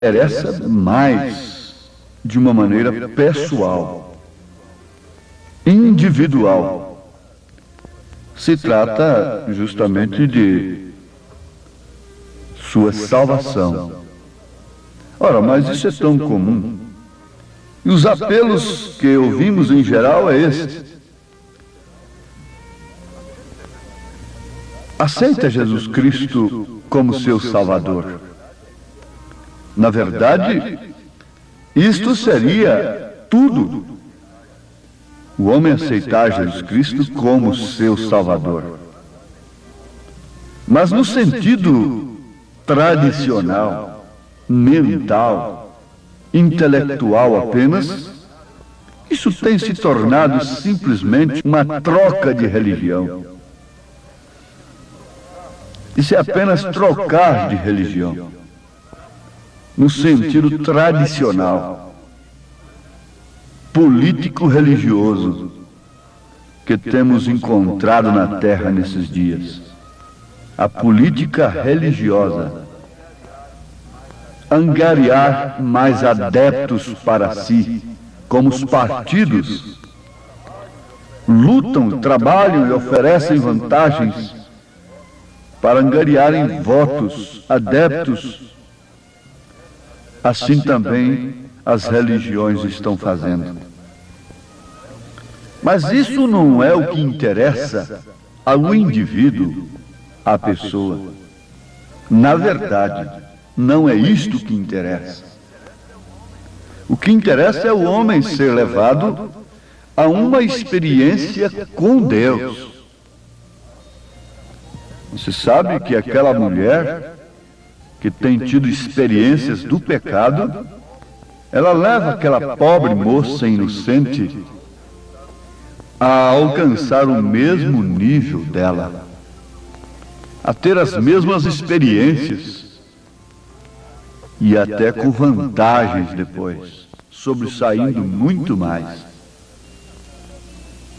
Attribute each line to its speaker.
Speaker 1: interessa mais de uma maneira pessoal, individual. Se trata justamente de sua salvação. Ora, mas isso é tão comum. E os apelos que ouvimos em geral é este: aceita Jesus Cristo como seu Salvador. Na verdade, isto seria tudo. O homem aceitar Jesus Cristo como seu Salvador. Mas no sentido tradicional, mental, intelectual apenas, isso tem se tornado simplesmente uma troca de religião. Isso é apenas trocar de religião, no sentido tradicional, político-religioso, que temos encontrado na Terra nesses dias. A política religiosa. Angariar mais adeptos para si, como os partidos lutam, trabalham e oferecem vantagens para angariarem votos, adeptos. Assim também as religiões estão fazendo. Mas isso não é o que interessa ao indivíduo, à pessoa. Na verdade, não é isto que interessa. O que interessa é o homem ser levado a uma experiência com Deus. Você sabe que aquela mulher que tem tido experiências do pecado, ela leva aquela pobre moça inocente a alcançar o mesmo nível dela, a ter as mesmas experiências e até com vantagens depois, sobressaindo muito mais.